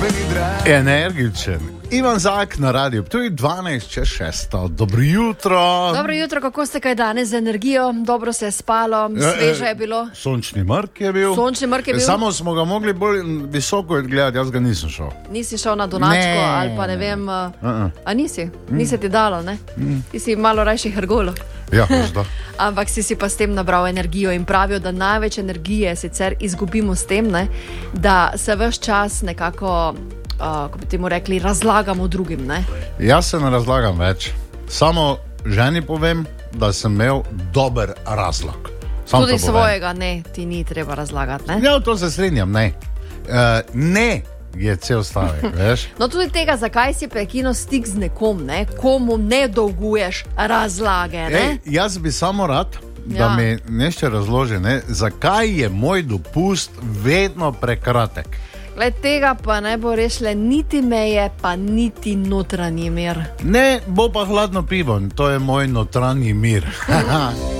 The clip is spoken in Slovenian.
Energičen. Ivan Zak na radiju, to je 12:06. Dobro jutro. Dobro jutro, kako ste kaj danes z energijo? Dobro se je spalo, sveže je bilo. Sončni mrk je bil. Samo smo ga mogli bolj visoko gledati, jaz ga nisem šel. Nisi šel na Donačko ali pa ne vem. A nisi? Nisi ti dalo, ne? Ti si malo rajši hrgolo. Ja, možda. Ampak si pa s tem nabral energijo in pravijo, da največ energije sicer izgubimo s tem, ne, da se ves čas nekako, ko bi temu rekli, razlagamo drugim. Ne? Jaz se ne razlagam več. Samo ženi povem, da sem imel dober razlog. Tudi svojega ne, ti ni treba razlagati. Ne? Ja, to se strinjam, ne. Ne je cel stavek, veš. No tudi tega, zakaj si prekinil stik z nekom, ne? Komu ne dolguješ razlage. Ne? Jaz bi samo rad, da mi nešto razloži, ne? Zakaj je moj dopust vedno prekratek. Gled tega pa ne bo rešile niti meje, pa niti notranji mir. Ne, bo pa hladno pivo, to je moj notranji mir.